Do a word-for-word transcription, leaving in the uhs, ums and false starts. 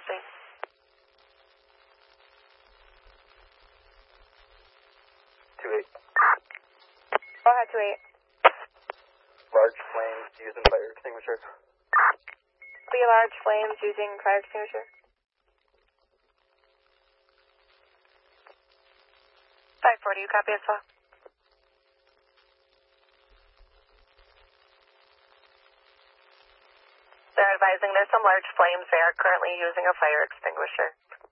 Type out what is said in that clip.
Chelsea. two eight. Go ahead, two eight. Large flames using fire extinguisher. Be large flames using fire extinguisher. five forty, you copy as well? They're advising there's some large flames. They are currently using a fire extinguisher.